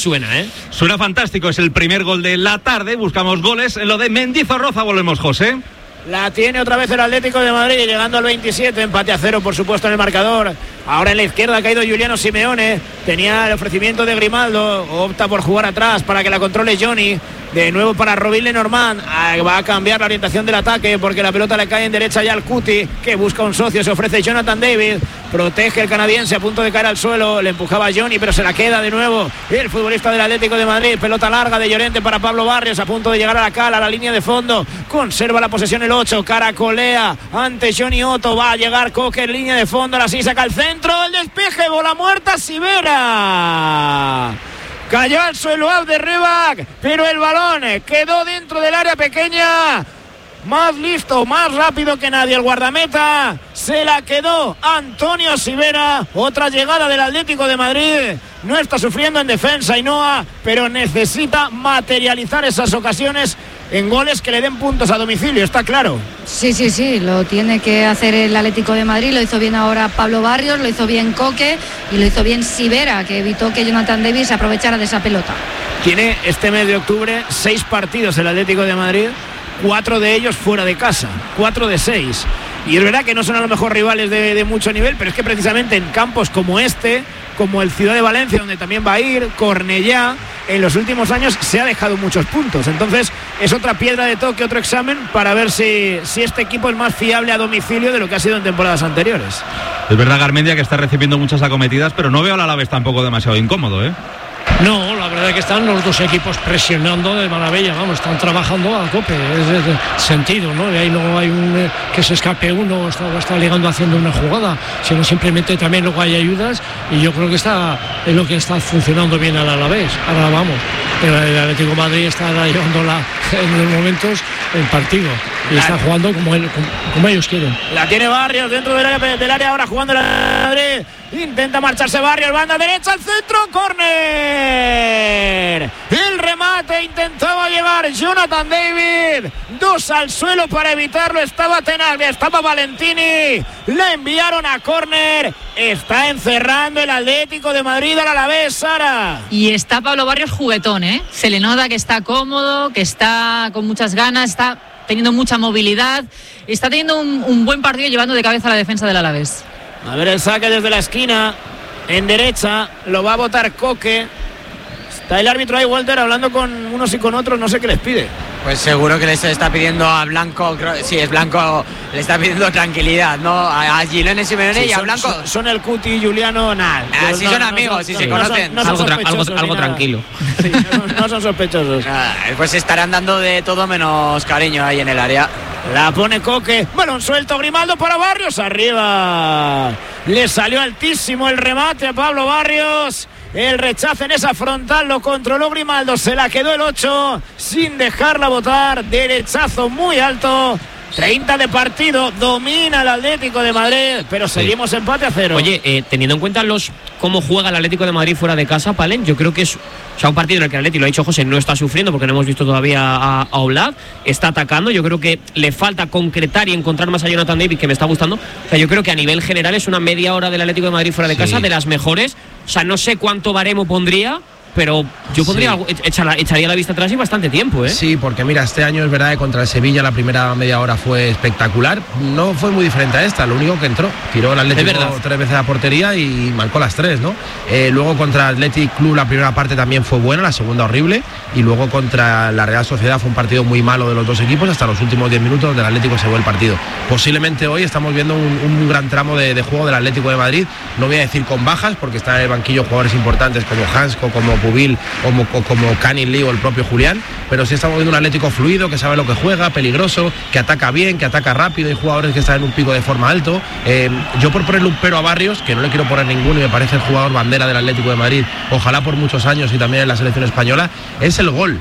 suena, ¿eh? Suena fantástico, es el primer gol de la tarde. Buscamos goles en lo de Mendizorroza. Volvemos, José. La tiene otra vez el Atlético de Madrid, llegando al 27, empate a 0, por supuesto, en el marcador. Ahora en la izquierda ha caído Giuliano Simeone. Tenía el ofrecimiento de Grimaldo, opta por jugar atrás para que la controle Johnny. De nuevo para Robin Lenormand. Va a cambiar la orientación del ataque porque la pelota le cae en derecha ya al Cuti, que busca un socio. Se ofrece Jonathan David. Protege el canadiense a punto de caer al suelo. Le empujaba a Johnny, pero se la queda de nuevo el futbolista del Atlético de Madrid. Pelota larga de Llorente para Pablo Barrios, a punto de llegar a la cala, a la línea de fondo. Conserva la posesión el 8. Caracolea ante Johnny Otto. Va a llegar Coque en línea de fondo. Ahora sí saca el centro. El despeje. Bola muerta. Sivera. Cayó al suelo de Rebac, pero el balón quedó dentro del área pequeña. Más listo, más rápido que nadie el guardameta. Se la quedó Antonio Sivera. Otra llegada del Atlético de Madrid. No está sufriendo en defensa Ainhoa, pero necesita materializar esas ocasiones en goles que le den puntos a domicilio, está claro. Sí, lo tiene que hacer el Atlético de Madrid. Lo hizo bien ahora Pablo Barrios, lo hizo bien Coque y lo hizo bien Sivera, que evitó que Jonathan Davis aprovechara de esa pelota. Tiene este mes de octubre 6 partidos el Atlético de Madrid, 4 de ellos fuera de casa, 4 de 6. Y es verdad que no son a lo mejor rivales de mucho nivel, pero es que precisamente en campos como este, como el Ciudad de Valencia, donde también va a ir, Cornellá, en los últimos años se ha dejado muchos puntos. Entonces es otra piedra de toque, otro examen para ver si este equipo es más fiable a domicilio de lo que ha sido en temporadas anteriores. Es verdad, Garmendia, que está recibiendo muchas acometidas, pero no veo al Alavés tampoco demasiado incómodo, ¿eh? No, la verdad es que están los dos equipos presionando de maravilla, vamos, están trabajando a tope, es de sentido, ¿no? Y ahí no hay que se escape uno, está llegando haciendo una jugada, sino simplemente también luego hay ayudas y yo creo que es lo que está funcionando bien al Alavés. Ahora vamos, el Atlético de Madrid está llevándola en los momentos el partido y está jugando como ellos quieren. La tiene Barrios dentro del área ahora jugando la Madrid. Intenta marcharse Barrios, banda derecha al centro, córner. El remate intentaba llevar Jonathan David. 2 al suelo para evitarlo. Estaba Tenaglia, estaba Valentini. Le enviaron a córner. Está encerrando el Atlético de Madrid al Alavés, Sara. Y está Pablo Barrios juguetón, ¿eh? Se le nota que está cómodo, que está con muchas ganas, está teniendo mucha movilidad. Está teniendo un buen partido llevando de cabeza a la defensa del Alavés. A ver el saque desde la esquina, en derecha, lo va a botar Coque. Está el árbitro ahí, Walter, hablando con unos y con otros, no sé qué les pide. Pues seguro que les está pidiendo a Blanco, sí, es Blanco, le está pidiendo tranquilidad, ¿no? A Giuliano Simeone sí, y a Blanco. Son el Cuti y Juliano, nada. Sí, son amigos, sí, se conocen. Algo tranquilo. Sí, no son sospechosos. Pues estarán dando de todo menos cariño ahí en el área. La pone Coque, balón suelto, Grimaldo para Barrios, arriba. Le salió altísimo el remate a Pablo Barrios. El rechazo en esa frontal lo controló Grimaldo, se la quedó el 8 sin dejarla botar. Derechazo muy alto. 30 de partido, domina el Atlético de Madrid, pero seguimos empate a 0. Oye, teniendo en cuenta cómo juega el Atlético de Madrid fuera de casa, Palen, yo creo que es un partido en el que el Atlético, lo ha dicho José, no está sufriendo porque no hemos visto todavía a Oblak, está atacando. Yo creo que le falta concretar y encontrar más a Jonathan David, que me está gustando. O sea, yo creo que a nivel general es una media hora del Atlético de Madrid fuera de casa de las mejores. O sea, no sé cuánto baremo pondría, pero yo pondría, echaría la vista atrás y bastante tiempo, ¿eh? Sí, porque mira, este año es verdad que contra el Sevilla la primera media hora fue espectacular. No fue muy diferente a esta, lo único que entró. Tiró el Atlético 3 veces a portería y marcó las 3, ¿no? Luego contra el Athletic Club la primera parte también fue buena, la segunda horrible. Y luego contra la Real Sociedad fue un partido muy malo de los dos equipos. Hasta los últimos 10 minutos donde el Atlético se fue el partido. Posiblemente hoy estamos viendo un gran tramo de juego del Atlético de Madrid. No voy a decir con bajas, porque está en el banquillo jugadores importantes como Hansko, como Pubil, como Canin Lee o el propio Julián, pero sí estamos viendo un Atlético fluido, que sabe lo que juega, peligroso, que ataca bien, que ataca rápido. Hay jugadores que están en un pico de forma alto. Yo por ponerle un pero a Barrios, que no le quiero poner ninguno y me parece el jugador bandera del Atlético de Madrid, ojalá por muchos años y también en la selección española, es el gol.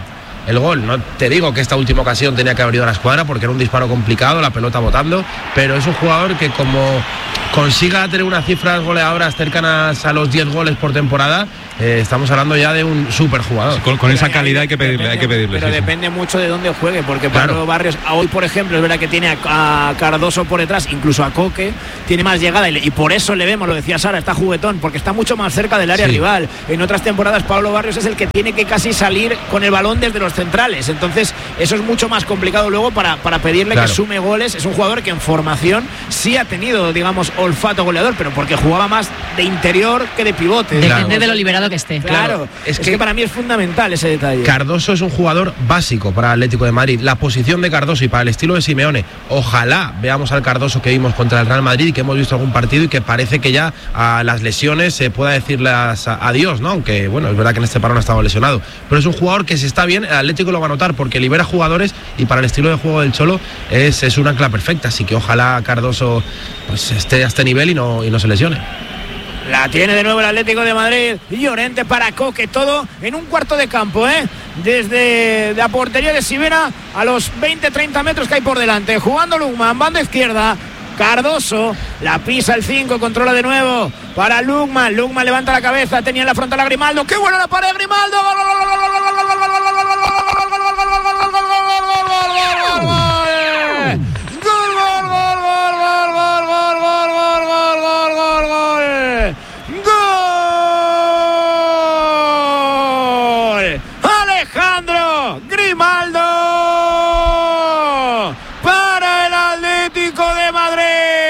el gol. No te digo que esta última ocasión tenía que haber ido a la escuadra porque era un disparo complicado, la pelota botando, pero es un jugador que como consiga tener unas cifras goleadoras cercanas a los 10 goles por temporada, estamos hablando ya de un superjugador. Con esa calidad hay que pedirle. Pero depende mucho de dónde juegue, porque Pablo Barrios hoy, por ejemplo, es verdad que tiene a Cardoso por detrás, incluso a Coque, tiene más llegada y por eso le vemos, lo decía Sara, está juguetón, porque está mucho más cerca del área rival. En otras temporadas Pablo Barrios es el que tiene que casi salir con el balón desde los centrales, entonces eso es mucho más complicado luego para pedirle que sume goles. Es un jugador que en formación sí ha tenido, digamos, olfato goleador, pero porque jugaba más de interior que de pivote. Depende de lo liberado que esté. Claro, es que para mí es fundamental ese detalle. Cardoso es un jugador básico para el Atlético de Madrid. La posición de Cardoso y para el estilo de Simeone, ojalá veamos al Cardoso que vimos contra el Real Madrid y que hemos visto algún partido y que parece que ya a las lesiones se pueda decirles adiós, ¿no? Aunque, bueno, es verdad que en este parón ha estado lesionado. Pero es un jugador que si está bien, el Atlético lo va a notar porque libera jugadores y para el estilo de juego del Cholo es un ancla perfecta. Así que ojalá Cardoso pues esté a este nivel y no se lesione. La tiene de nuevo el Atlético de Madrid. Llorente para Coque, todo en un cuarto de campo, desde la portería de Sivera a los 20-30 metros que hay por delante. Jugando Lukman, banda izquierda. Cardoso, la pisa el 5, controla de nuevo para Lukman. Lukman levanta la cabeza, tenía en la frontal a Grimaldo. ¡Qué buena la pared, Grimaldo! Alejandro Grimaldo para el Atlético de Madrid.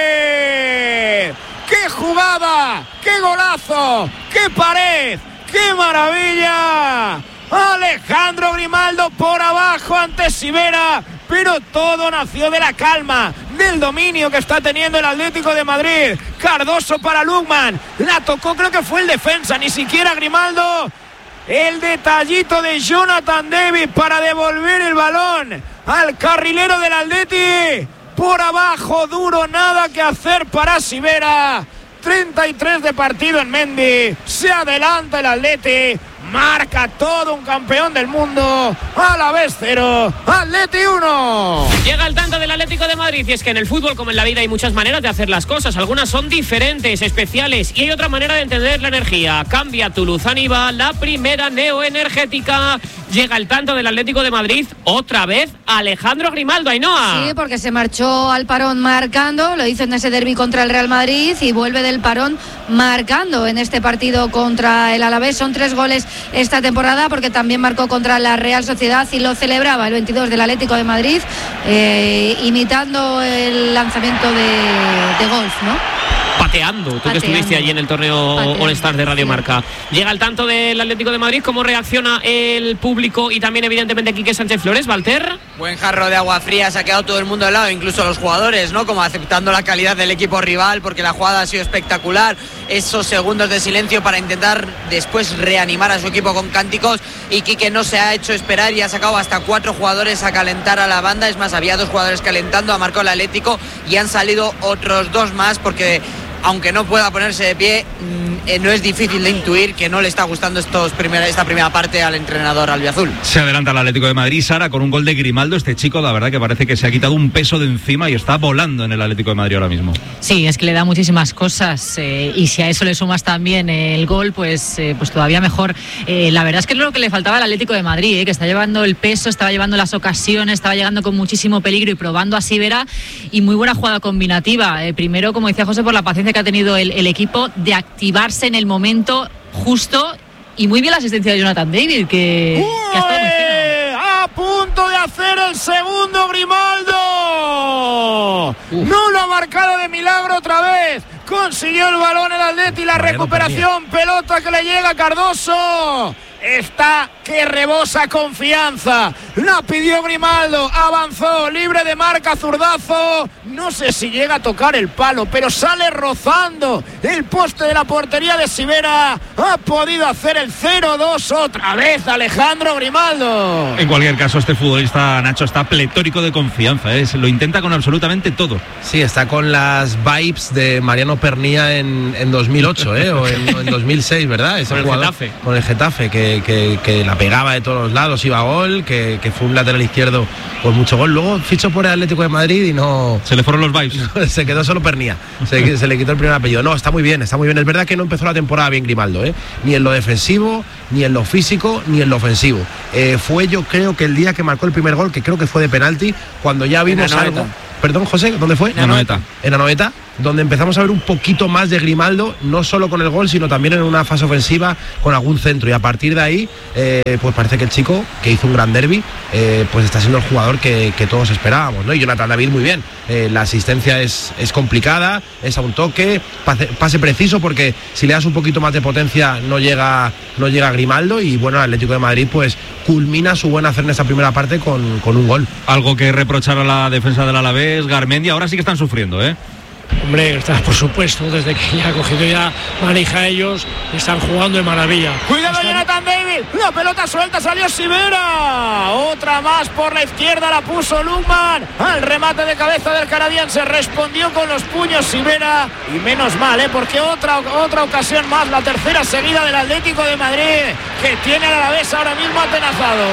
¡Qué jugada! ¡Qué golazo! ¡Qué pared! ¡Qué maravilla! Alejandro Grimaldo por abajo ante Sivera, pero todo nació de la calma, del dominio que está teniendo el Atlético de Madrid. Cardoso para Lukman, la tocó, creo que fue el defensa, ni siquiera Grimaldo. El detallito de Jonathan David para devolver el balón al carrilero del Atleti. Por abajo, duro, nada que hacer para Sivera. 33 de partido en Mendy. Se adelanta el Atleti. Marca todo un campeón del mundo. Alavés 0, Atleti 1. Llega el tanto del Atlético de Madrid. Y es que en el fútbol, como en la vida, hay muchas maneras de hacer las cosas. Algunas son diferentes, especiales, y hay otra manera de entender la energía. Cambia tu luz Aniva, la primera neoenergética. Llega el tanto del Atlético de Madrid. Otra vez Alejandro Grimaldo, Ainhoa. Sí, porque se marchó al parón marcando. Lo hizo en ese derbi contra el Real Madrid y vuelve del parón marcando en este partido contra el Alavés. Son 3 goles esta temporada, porque también marcó contra la Real Sociedad y lo celebraba el 22 del Atlético de Madrid, imitando el lanzamiento de golf, ¿no? Pateando, tú que estuviste allí en el torneo All Stars de Radio Marca. Llega el tanto del Atlético de Madrid. ¿Cómo reacciona el público y también evidentemente Quique Sánchez Flores, Walter? Buen jarro de agua fría, se ha quedado todo el mundo al lado, incluso los jugadores, ¿no? Como aceptando la calidad del equipo rival, porque la jugada ha sido espectacular. Esos segundos de silencio para intentar después reanimar a su equipo con cánticos, y Quique no se ha hecho esperar y ha sacado hasta 4 jugadores a calentar a la banda. Es más, había 2 jugadores calentando, ha marcado el Atlético y han salido otros 2 más, porque aunque no pueda ponerse de pie, no es difícil de intuir que no le está gustando esta primera parte al entrenador albiazul. Se adelanta el Atlético de Madrid, Sara, con un gol de Grimaldo. Este chico, la verdad que parece que se ha quitado un peso de encima y está volando en el Atlético de Madrid ahora mismo. Sí, es que le da muchísimas cosas, y si a eso le sumas también el gol, pues todavía mejor. La verdad es que es lo que le faltaba al Atlético de Madrid, que está llevando el peso, estaba llevando las ocasiones, estaba llegando con muchísimo peligro y probando a Sivera, y muy buena jugada combinativa. Primero, como decía José, por la paciencia que ha tenido el equipo de activarse en el momento justo, y muy bien la asistencia de Jonathan David, que ha estado muy fino. A punto de hacer el segundo Grimaldo. No lo ha marcado de milagro otra vez. Consiguió el balón el Atleti, la recuperación, pelota que le llega a Cardoso. Está que rebosa confianza. La pidió Grimaldo, avanzó, libre de marca, zurdazo. No sé si llega a tocar el palo, pero sale rozando el poste de la portería de Sivera. Ha podido hacer el 0-2 otra vez Alejandro Grimaldo. En cualquier caso, este futbolista, Nacho, está pletórico de confianza, lo intenta con absolutamente todo. Sí, está con las vibes de Mariano Pernía en 2008, o en 2006, ¿verdad? Ese con el jugador, Getafe. Con el Getafe, que que la pegaba de todos los lados, iba a gol, que fue un lateral izquierdo con mucho gol. Luego fichó por el Atlético de Madrid y no... Se le fueron los vibes. Se quedó solo Pernía, se le quitó el primer apellido. No, está muy bien. Es verdad que no empezó la temporada bien Grimaldo, ni en lo defensivo, ni en lo físico, ni en lo ofensivo. Fue, yo creo, que el día que marcó el primer gol, que creo que fue de penalti, cuando ya vimos algo... Perdón, José, ¿dónde fue? En Anoeta. En Anoeta, donde empezamos a ver un poquito más de Grimaldo, no solo con el gol, sino también en una fase ofensiva con algún centro. Y a partir de ahí, pues parece que el chico, que hizo un gran derbi, pues está siendo el jugador que todos esperábamos, ¿no? Y Jonathan David muy bien. La asistencia es complicada, es a un toque, pase preciso, porque si le das un poquito más de potencia no llega Grimaldo. Y bueno, el Atlético de Madrid pues culmina su buen hacer en esta primera parte con un gol. Algo que reprochar a la defensa del Alavés, Garmendia, ahora sí que están sufriendo, Hombre, está por supuesto, desde que ya ha cogido ya manija ellos, están jugando de maravilla. Cuidado, Jonathan David, la pelota suelta, salió Sivera, otra más por la izquierda, la puso Lukman, al remate de cabeza del canadiense, respondió con los puños Sivera, y menos mal, porque otra ocasión más, la tercera seguida del Atlético de Madrid, que tiene al Alavés ahora mismo atenazado.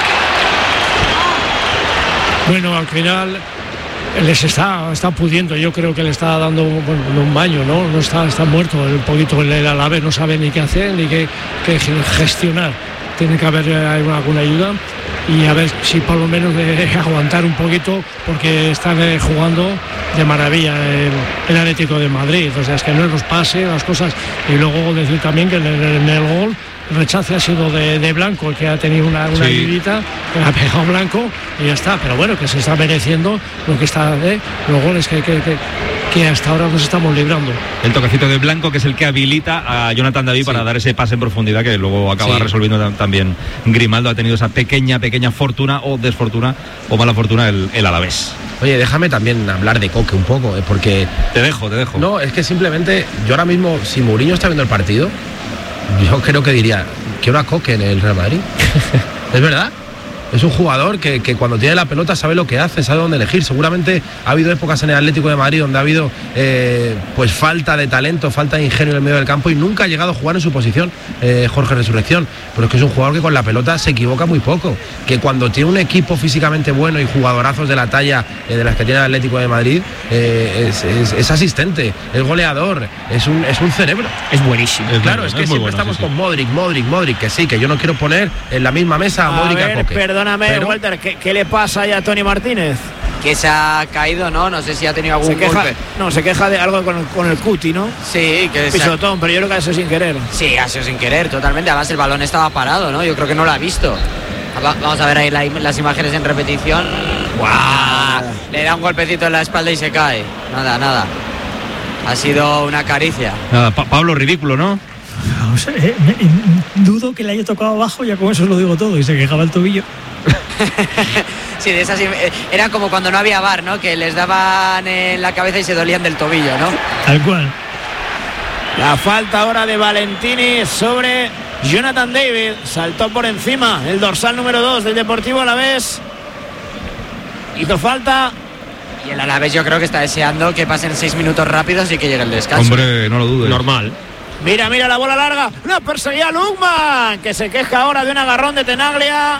Bueno, al final les está pudiendo, yo creo que le está dando un baño, ¿no? Está muerto un poquito el Alavés, no sabe ni qué hacer ni qué gestionar. Tiene que haber alguna ayuda y a ver si por lo menos de aguantar un poquito, porque están jugando de maravilla el Atlético de Madrid. O sea, es que no los pase las cosas. Y luego decir también que en el gol el rechace ha sido de Blanco, el que ha tenido una ayudita, que le ha pegado Blanco y ya está. Pero bueno, que se está mereciendo lo que está los goles que hasta ahora nos estamos librando. El toquecito de Blanco, que es el que habilita a Jonathan David para dar ese pase en profundidad, que luego acaba resolviendo también Grimaldo. Ha tenido esa pequeña fortuna o desfortuna o mala fortuna el Alavés. Oye, déjame también hablar de Coque un poco, porque... Te dejo. No, es que simplemente yo ahora mismo, si Mourinho está viendo el partido, yo creo que diría, quiero a Coque en el Real Madrid. Es verdad. Es un jugador que cuando tiene la pelota sabe lo que hace, sabe dónde elegir. Seguramente ha habido épocas en el Atlético de Madrid donde ha habido pues falta de talento, falta de ingenio en el medio del campo y nunca ha llegado a jugar en su posición, Jorge Resurrección. Pero es que es un jugador que con la pelota se equivoca muy poco. Que cuando tiene un equipo físicamente bueno y jugadorazos de la talla de las que tiene el Atlético de Madrid, es asistente, es goleador, es un cerebro. Es buenísimo. Claro, es que siempre estamos con Modric, que sí, que yo no quiero poner en la misma mesa a Modric y a Coque. Perdóname, Walter, ¿qué le pasa ahí a Tony Martínez? Que se ha caído, ¿no? No sé si ha tenido algún golpe. No, se queja de algo con el cuti, ¿no? Sí, que pisotón, pero yo creo que ha sido sin querer. Sí, ha sido sin querer, totalmente. Además, el balón estaba parado, ¿no? Yo creo que no lo ha visto. Vamos a ver ahí las imágenes en repetición. ¡Guau! Le da un golpecito en la espalda y se cae. Nada. Ha sido una caricia. Nada, Pablo, ridículo, ¿no? O sea, dudo que le haya tocado abajo, ya con eso lo digo todo, y se quejaba el tobillo. Sí, de esas era como cuando no había VAR, ¿no? Que les daban en la cabeza y se dolían del tobillo, ¿no? Tal cual. La falta ahora de Valentini sobre Jonathan David. Saltó por encima el dorsal número 2 del Deportivo Alavés. Hizo falta. Y el Alavés yo creo que está deseando que pasen 6 minutos rápidos y que llegue el descanso. Hombre, no lo dudes. Normal. Mira la bola larga. La perseguía Lukman, que se queja ahora de un agarrón de Tenaglia.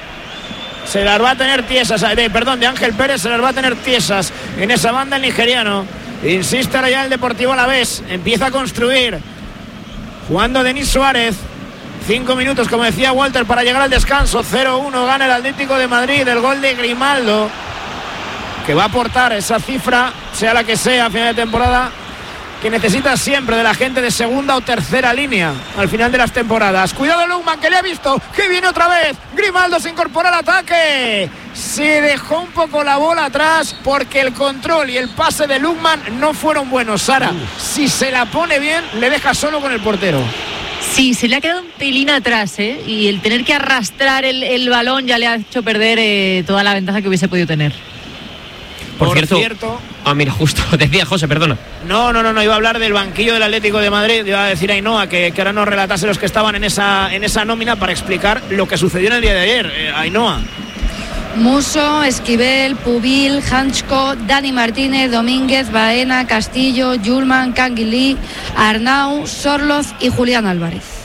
Se las va a tener tiesas. De Ángel Pérez se las va a tener tiesas en esa banda el nigeriano. Insiste ahora ya el Deportivo Alavés. Empieza a construir. Jugando Denis Suárez. 5 minutos, como decía Walter, para llegar al descanso. 0-1 gana el Atlético de Madrid. El gol de Grimaldo, que va a aportar esa cifra, sea la que sea, a final de temporada, que necesita siempre de la gente de segunda o tercera línea al final de las temporadas. Cuidado Lukman, que le ha visto, que viene otra vez. Grimaldo se incorpora al ataque. Se dejó un poco la bola atrás porque el control y el pase de Lukman no fueron buenos. Sara, si se la pone bien, le deja solo con el portero. Sí, se le ha quedado un pelín atrás, y el tener que arrastrar el balón ya le ha hecho perder toda la ventaja que hubiese podido tener. Por cierto. Mira, justo, decía José, perdona. No, iba a hablar del banquillo del Atlético de Madrid. Iba a decir a Ainhoa que ahora nos relatase los que estaban en esa nómina para explicar lo que sucedió en el día de ayer. Ainhoa. Musso, Esquivel, Pubil, Hanchko, Dani Martínez, Domínguez, Baena, Castillo, Yulman, Canguilí, Arnau, Sorloz y Julián Álvarez.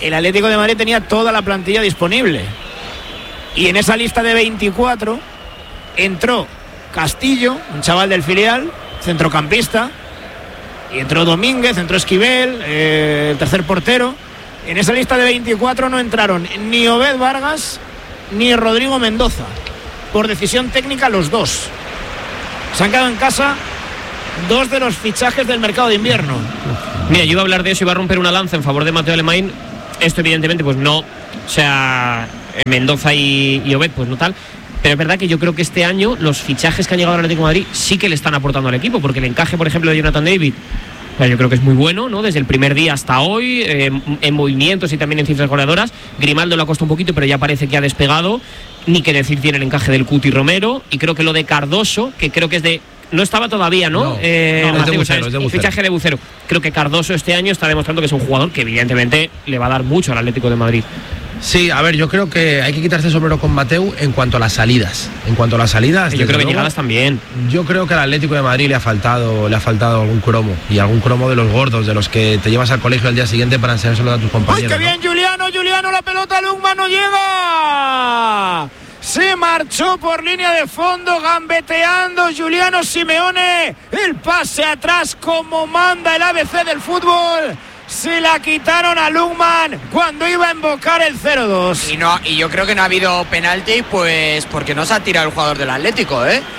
el Atlético de Madrid tenía toda la plantilla disponible. Y en esa lista de 24 entró Castillo, un chaval del filial, centrocampista, y entró Domínguez, entró Esquivel, el tercer portero. En esa lista de 24 no entraron ni Obed Vargas ni Rodrigo Mendoza. Por decisión técnica los dos. Se han quedado en casa dos de los fichajes del mercado de invierno. Mira, yo iba a hablar de eso, iba a romper una lanza en favor de Mateo Alemán. Esto evidentemente pues no, o sea, Mendoza y Obed pues no tal. Pero es verdad que yo creo que este año los fichajes que han llegado al Atlético de Madrid sí que le están aportando al equipo, porque el encaje, por ejemplo, de Jonathan David, yo creo que es muy bueno, ¿no? Desde el primer día hasta hoy, en movimientos y también en cifras goleadoras. Grimaldo le ha costado un poquito, pero ya parece que ha despegado. Ni que decir tiene el encaje del Cuti Romero. Y creo que lo de Cardoso, que creo que es de... No estaba todavía, ¿no? Es de Bucero, fichaje de Bucero. Creo que Cardoso este año está demostrando que es un jugador que evidentemente le va a dar mucho al Atlético de Madrid. Sí, a ver, yo creo que hay que quitarse el sombrero con Mateu en cuanto a las salidas. Yo creo que llegadas también. Yo creo que al Atlético de Madrid le ha faltado algún cromo. Y algún cromo de los gordos, de los que te llevas al colegio al día siguiente para enseñárselo a tus compañeros. ¡Ay, qué bien, ¿no? Juliano, la pelota, Lukman no llega. Se marchó por línea de fondo, gambeteando Giuliano Simeone. El pase atrás como manda el ABC del fútbol. Se la quitaron a Lukman cuando iba a invocar el 0-2. Y yo creo que no ha habido penalti, pues porque no se ha tirado el jugador del Atlético,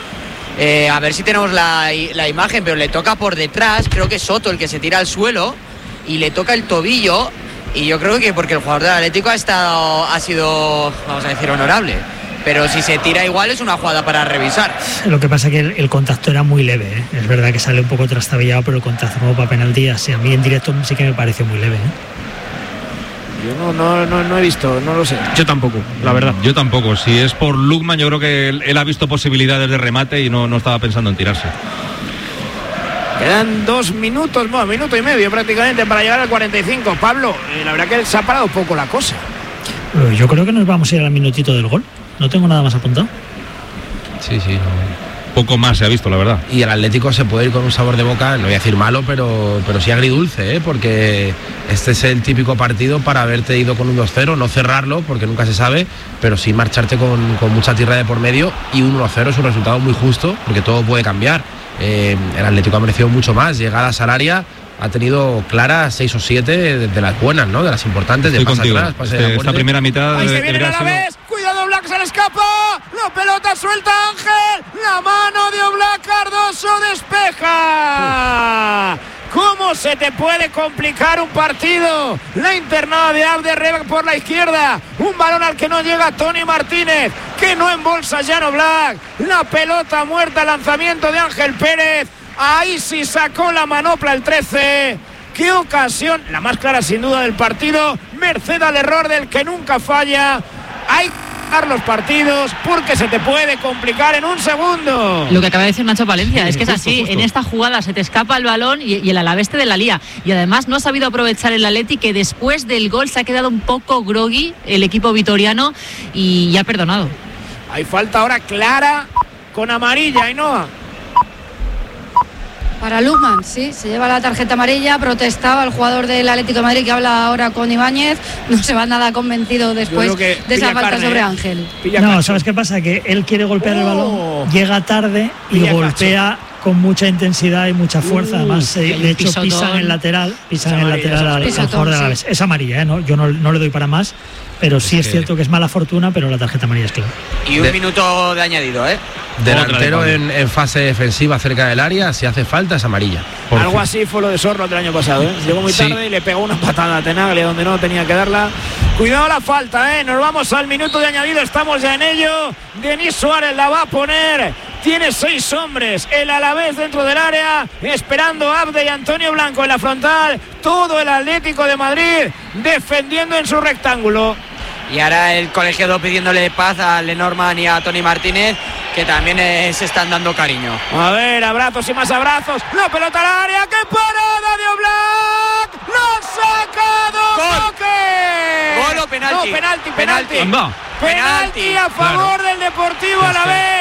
a ver si tenemos la imagen, pero le toca por detrás, creo que es Soto el que se tira al suelo y le toca el tobillo. Y yo creo que porque el jugador del Atlético ha sido, vamos a decir, honorable. Pero si se tira igual es una jugada para revisar. Lo que pasa es que el contacto era muy leve, ¿eh? Es verdad que sale un poco trastabillado, pero el contacto como para penalti, a mí en directo sí que me pareció muy leve, Yo no he visto, no lo sé. Yo tampoco, la verdad. Yo tampoco. Si es por Lukman, yo creo que él ha visto posibilidades de remate y no estaba pensando en tirarse. Quedan 2 minutos, minuto y medio prácticamente para llegar al 45. Pablo, la verdad que se ha parado poco la cosa. Pero yo creo que nos vamos a ir al minutito del gol. No tengo nada más apuntado. Sí, poco más se ha visto, la verdad. Y el Atlético se puede ir con un sabor de boca, no voy a decir malo, pero sí agridulce, porque este es el típico partido para haberte ido con un 2-0, no cerrarlo, porque nunca se sabe, pero sí marcharte con mucha tierra de por medio, y un 1-0 es un resultado muy justo, porque todo puede cambiar. El Atlético ha merecido mucho más, llegadas al área, ha tenido claras 6 o 7 de las buenas, ¿no? De las importantes, de pase atrás, pase de esta primera mitad. Ahí se viene a la vez. Cuidado, Black, se le escapa. La pelota suelta Ángel. La mano de Oblak, Cardoso despeja. ¿Cómo se te puede complicar un partido? La internada de Abderrehman por la izquierda. Un balón al que no llega Tony Martínez, que no embolsa Jan Oblak. La pelota muerta, lanzamiento de Ángel Pérez. Ahí sí sacó la manopla el 13. Qué ocasión, la más clara sin duda del partido, merced al error del que nunca falla. Hay que ganar los partidos porque se te puede complicar en un segundo. Lo que acaba de decir Nacho Palencia, sí, es que es así, justo. En esta jugada se te escapa el balón y el Alavés te de la lía. Y además no ha sabido aprovechar el Atleti, que después del gol se ha quedado un poco groggy el equipo vitoriano y ha perdonado. Hay falta ahora clara con amarilla, Ainhoa. Para Lukman, sí, se lleva la tarjeta amarilla, protestaba el jugador del Atlético de Madrid, que habla ahora con Ibáñez, no se va nada convencido después de esa falta sobre Ángel. No, ¿sabes qué pasa? Que él quiere golpear el balón, llega tarde y golpea con mucha intensidad y mucha fuerza. Además, de hecho, pisan el lateral al jugador de Alavés. Es amarilla, ¿eh? Yo no le doy para más, pero sí es cierto que es mala fortuna, pero la tarjeta amarilla es clara. Y un minuto de añadido, Delantero en fase defensiva cerca del área, si hace falta es amarilla. Algo así fue lo de Sorlo del año pasado, Llegó muy tarde y le pegó una patada a Tenaglia donde no tenía que darla. Cuidado la falta, Nos vamos al minuto de añadido, estamos ya en ello. Denis Suárez la va a poner. Tiene 6 hombres, el Alavés dentro del área, esperando a Abde y Antonio Blanco en la frontal. Todo el Atlético de Madrid defendiendo en su rectángulo. Y ahora el colegiado pidiéndole paz a Lenormand y a Tony Martínez, que también se están dando cariño. A ver, abrazos y más abrazos. La pelota al área, ¡qué parada de Oblak! ¡Lo ha sacado! ¡Toque! ¿Gol o penalti? No, penalti. Penalti A favor del Deportivo Alavés.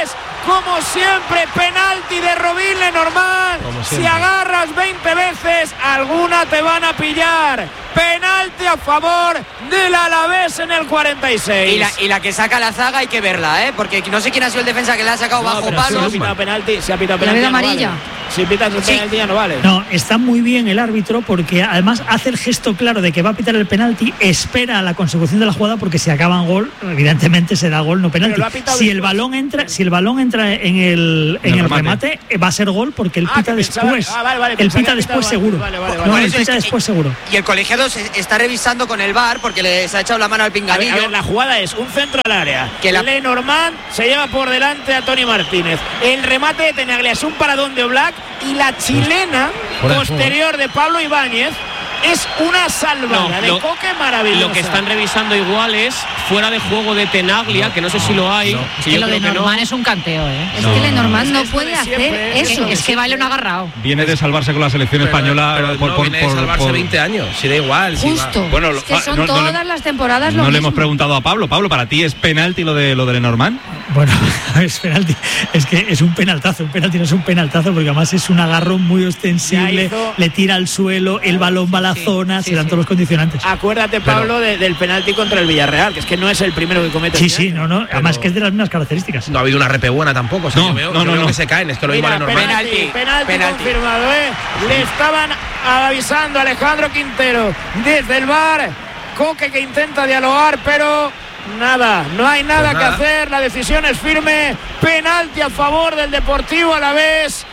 como siempre, penalti de Robin Lenormand. Si agarras 20 veces, alguna te van a pillar. Penalti a favor del Alavés en el 46. Y la que saca la zaga hay que verla, porque no sé quién ha sido el defensa que le ha sacado bajo palos. Si ha pitado penalti, amarilla. No vale. Si pitas el penalti ya no vale. No, está muy bien el árbitro porque además hace el gesto claro de que va a pitar el penalti, espera a la consecución de la jugada porque si acaban gol, evidentemente será gol, no penalti. Si el balón entra en el remate, va a ser gol porque él pita después. Él pita después seguro. No, él pita después seguro. Y el colegiado se está revisando con el VAR porque les ha echado la mano al pinganillo. A ver, la jugada es un centro al área. Lenormand se lleva por delante a Tony Martínez. El remate de Tenaglia es un paradón de Oblak y la chilena posterior de Pablo Ibáñez es una salvada de Coque maravillosa. Lo que están revisando igual es fuera de juego de Tenaglia, que no sé si lo hay. Sí, lo de Lenormand es un canteo, Es que Lenormand no puede hacer eso. Es que vale un agarrado. Viene de salvarse con la selección española viene de salvarse 20 años. Si da igual. Justo. Bueno, es que son todas las temporadas lo mismo. No le hemos preguntado a Pablo. Pablo, ¿para ti es penalti lo de Lenormand? Bueno, es penalti. Es que es un penaltazo. Un penalti no es un penaltazo porque además es un agarrón muy ostensible. Le tira al suelo, el balón va a la zona, se dan todos los condicionantes. Acuérdate, Pablo, del penalti contra el Villarreal, que es que no es el primero que comete. Además que es de las mismas características. No ha habido una repe buena tampoco. O sea, no que se caen, es que lo mismo Lenormand. Penalti confirmado, Le estaban avisando a Alejandro Quintero desde el VAR. Coque que intenta dialogar, pero nada, no hay nada que hacer. La decisión es firme. Penalti a favor del Deportivo Alavés.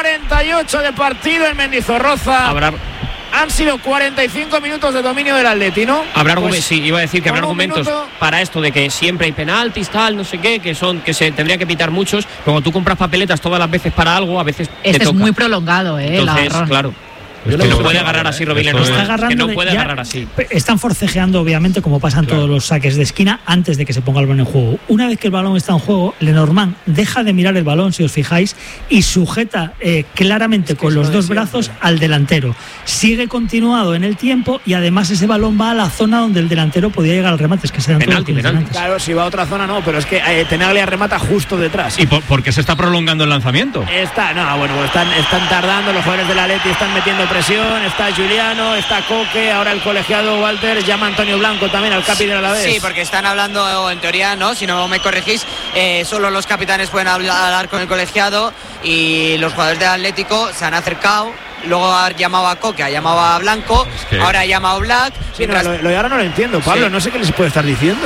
48 de partido en Mendizorroza. Han sido 45 minutos de dominio del Atleti, ¿no? Habrá iba a decir que habrá argumentos para esto de que siempre hay penaltis, tal, no sé qué, que se tendría que pitar muchos. Cuando tú compras papeletas todas las veces para algo, a veces te toca. Es muy prolongado, Entonces, claro. Que no puede agarrar así Robin Lenormand. Que no puede agarrar así. Están forcejeando, obviamente, como pasan todos los saques de esquina, antes de que se ponga el balón en juego. Una vez que el balón está en juego, Lenormand deja de mirar el balón, si os fijáis, y sujeta claramente con los dos brazos al delantero. Sigue continuado en el tiempo y además ese balón va a la zona donde el delantero podía llegar al remate. Es que serán penalti. Claro, si va a otra zona no, pero es que Tenaglia remata justo detrás. ¿Y por qué se está prolongando el lanzamiento? Están tardando, los jugadores del Atleti están metiendo presión, está Giuliano, está Coque, ahora el colegiado Walter llama a Antonio Blanco también al capitán de la vez. Sí, porque están hablando, en teoría, ¿no? Si no me corregís, solo los capitanes pueden hablar con el colegiado y los jugadores del Atlético se han acercado. Luego ha llamado a Coque, ha llamado a Blanco, ahora ha llamado a Black. Sí, lo de ahora no lo entiendo, Pablo, no sé qué les puede estar diciendo.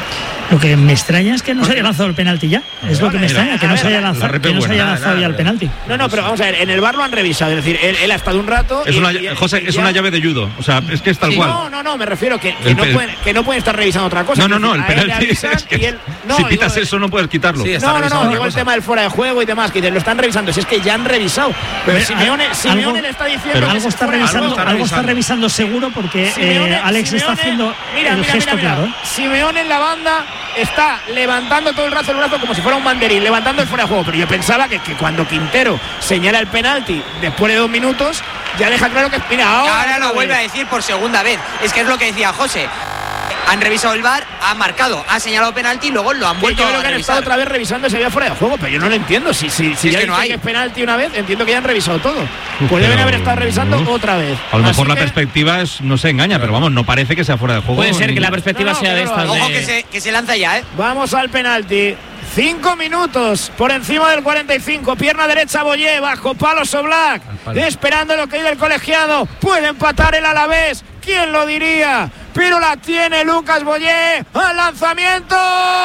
Lo que me extraña es que no se haya lanzado el penalti ya. Es lo que me extraña, que no se haya lanzado ya el penalti. No, pero vamos a ver, en el VAR lo han revisado. Es decir, él ha estado un rato. José, es una llave de judo. O sea, es que es tal cual. No, me refiero que no pueden estar revisando otra cosa. No, el penalti es que si pitas eso no puedes quitarlo. No, digo el tema del fuera de juego y demás, que lo están revisando. Si es que ya han revisado. Pero Simeone le está diciendo. Pero algo está revisando seguro porque Alex está haciendo el gesto claro. Simeone en la banda está levantando todo el brazo como si fuera un banderín, levantando el fuera de juego, pero yo pensaba que cuando Quintero señala el penalti después de 2 minutos ya deja claro que ahora lo vuelve a decir por segunda vez. Es que es lo que decía José. Han revisado el VAR, han marcado, ha señalado penalti y luego lo han vuelto a revisar. Yo creo que han estado otra vez revisando si había fuera de juego, pero yo no lo entiendo. Si ya que no hay penalti una vez, entiendo que ya han revisado todo. Pues deben haber estado revisando otra vez. A lo mejor la perspectiva no se engaña, pero vamos, no parece que sea fuera de juego. Puede ser que la perspectiva sea de esta. Ojo que se lanza ya, Vamos al penalti. 5 minutos por encima del 45. Pierna derecha Boyé, bajo palos Oblak. Esperando lo que hay del colegiado. Puede empatar el Alavés. ¿Quién lo diría? Pero la tiene Lucas Boyé. ¡Al lanzamiento!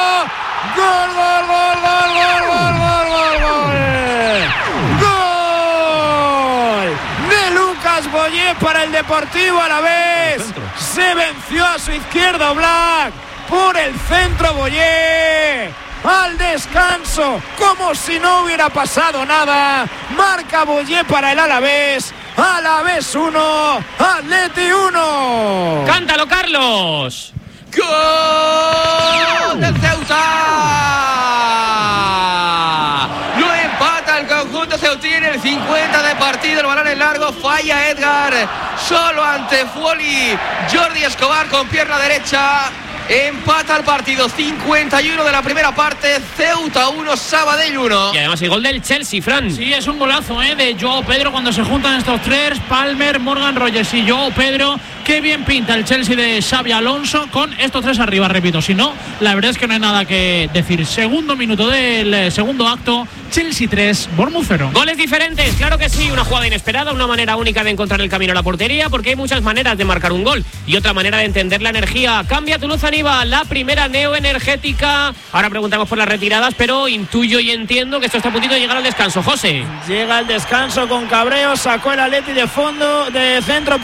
¡Gol! ¡Gol! De Lucas Boyé para el Deportivo Alavés. Se venció a su izquierda Oblak. Por el centro Boyé. Al descanso, como si no hubiera pasado nada. Marca Boyé para el Alavés. Alavés 1, Atleti 1. ¡Cántalo, Carlos! ¡Gol del Ceuta! Lo empata el conjunto ceutín en el 50 de partido. El balón en largo, falla Edgar. Solo ante Fuoli. Jordi Escobar con pierna derecha. empata el partido. 51 de la primera parte, Ceuta 1, Sabadell 1. Y además el gol del Chelsea, Fran. Sí, es un golazo de Joao Pedro cuando se juntan estos tres, Palmer, Morgan Rogers y Joao Pedro. Qué bien pinta el Chelsea de Xabi Alonso con estos tres arriba, repito. Si no, la verdad es que no hay nada que decir. Segundo minuto del segundo acto, Chelsea 3, Bournemouth 0. Goles diferentes, claro que sí, una jugada inesperada, una manera única de encontrar el camino a la portería, porque hay muchas maneras de marcar un gol y otra manera de entender la energía. Cambia Toulouse Aníbal, la primera neoenergética. Ahora preguntamos por las retiradas, pero intuyo y entiendo que esto está a puntito de llegar al descanso. José. Llega el descanso con Cabreo, sacó el Atleti de centro.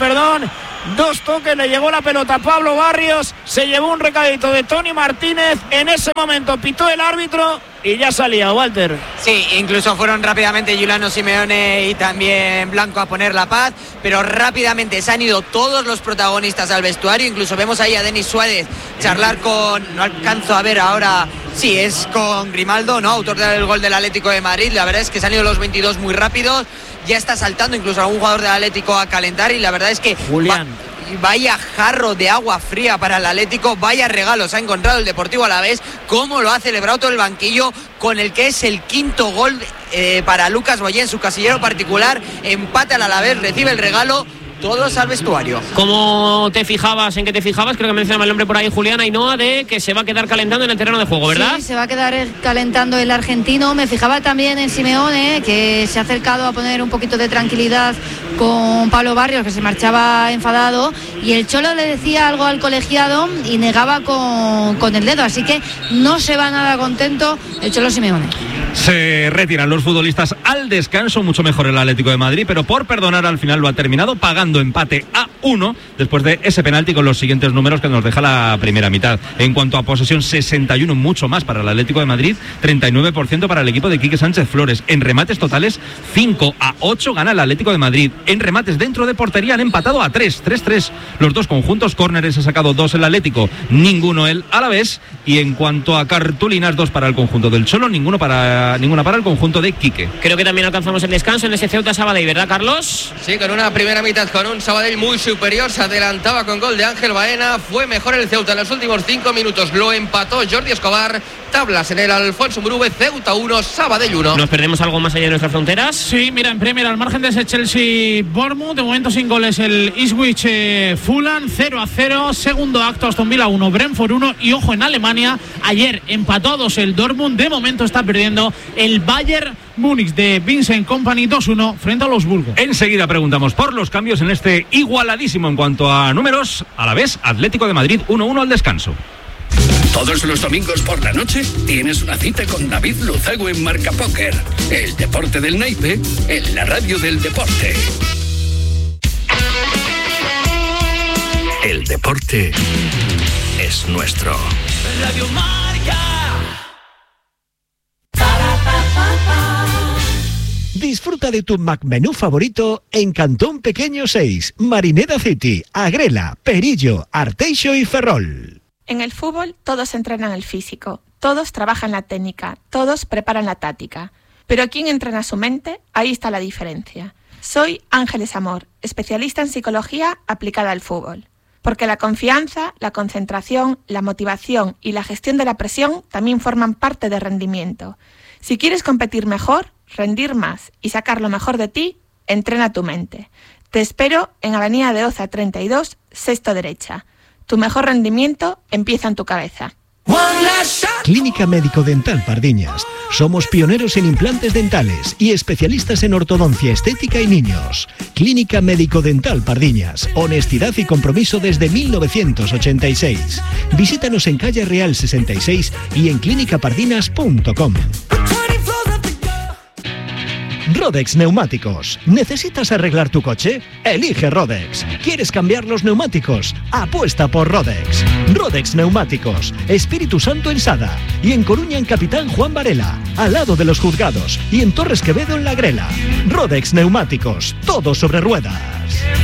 Dos toques, le llegó la pelota a Pablo Barrios, se llevó un recadito de Tony Martínez, en ese momento pitó el árbitro y ya salía, Walter. Sí, incluso fueron rápidamente Giuliano Simeone y también Blanco a poner la paz, pero rápidamente se han ido todos los protagonistas al vestuario, incluso vemos ahí a Denis Suárez charlar no alcanzo a ver ahora, sí, es con Grimaldo, ¿no? Autor del gol del Atlético de Madrid. La verdad es que se han ido los 22 muy rápidos, ya está saltando incluso algún jugador del Atlético a calentar y la verdad es que Julián. Vaya jarro de agua fría para el Atlético, vaya regalos ha encontrado el Deportivo Alavés, cómo lo ha celebrado todo el banquillo, con el que es el quinto gol para Lucas Boyé en su casillero particular. Empata al Alavés, recibe el regalo. Todos al vestuario. ¿Cómo te fijabas? ¿En qué te fijabas? Creo que mencionaba el nombre por ahí, Julián Ainhoa, de que se va a quedar calentando en el terreno de juego, ¿verdad? Sí, se va a quedar calentando el argentino. Me fijaba también en Simeone, que se ha acercado a poner un poquito de tranquilidad con Pablo Barrios, que se marchaba enfadado, y el Cholo le decía algo al colegiado y negaba con el dedo, así que no se va nada contento el Cholo Simeone. Se retiran los futbolistas al descanso, mucho mejor el Atlético de Madrid, pero por perdonar al final lo ha terminado pagando empate a 1 después de ese penalti con los siguientes números que nos deja la primera mitad. En cuanto a posesión, 61, mucho más para el Atlético de Madrid, 39% para el equipo de Quique Sánchez Flores. En remates totales, 5-8 gana el Atlético de Madrid. En remates dentro de portería han empatado a 3-3 los dos conjuntos. Córneres ha sacado 2 el Atlético, ninguno el Alavés. Y en cuanto a cartulinas, 2 para el conjunto del Cholo, ninguna para el conjunto de Quique. Creo que también alcanzamos el descanso en ese Ceuta Sabadell, ¿verdad, Carlos? Sí, con una primera mitad con un Sabadell muy superior, se adelantaba con gol de Ángel Baena, fue mejor el Ceuta en los últimos 5 minutos, lo empató Jordi Escobar. Tablas en el Alfonso Murube, Ceuta 1, Sabadell 1. ¿Nos perdemos algo más allá de nuestras fronteras? Sí, mira, en Premier, al margen de ese Chelsea-Bournemouth, de momento sin goles el Ipswich-Fulham, 0-0, segundo acto, Aston Villa 1, Brentford 1, y ojo, en Alemania, ayer empató a 2 el Dortmund, de momento está perdiendo el Bayern Múnich de Vincent Kompany 2-1 frente a los Wolves. Enseguida preguntamos por los cambios en este igualadísimo en cuanto a números, a la vez Atlético de Madrid 1-1 al descanso. Todos los domingos por la noche tienes una cita con David Luzago en Marca Póker. El deporte del naipe en la radio del deporte. El deporte es nuestro. Radio Marca. Disfruta de tu McMenú favorito en Cantón Pequeño 6, Marineda City, Agrela, Perillo, Arteixo y Ferrol. En el fútbol todos entrenan el físico, todos trabajan la técnica, todos preparan la táctica. Pero ¿quién entrena su mente? Ahí está la diferencia. Soy Ángeles Amor, especialista en psicología aplicada al fútbol. Porque la confianza, la concentración, la motivación y la gestión de la presión también forman parte del rendimiento. Si quieres competir mejor, rendir más y sacar lo mejor de ti, entrena tu mente. Te espero en Avenida de Oza 32, sexto derecha. Tu mejor rendimiento empieza en tu cabeza. Clínica Médico Dental Pardiñas. Somos pioneros en implantes dentales y especialistas en ortodoncia estética y niños. Clínica Médico Dental Pardiñas. Honestidad y compromiso desde 1986. Visítanos en Calle Real 66 y en clinicapardinas.com. Rodex Neumáticos. ¿Necesitas arreglar tu coche? Elige Rodex. ¿Quieres cambiar los neumáticos? Apuesta por Rodex. Rodex Neumáticos. Espíritu Santo en Sada. Y en Coruña en Capitán Juan Varela. Al lado de los juzgados. Y en Torres Quevedo en La Grela. Rodex Neumáticos. Todo sobre ruedas.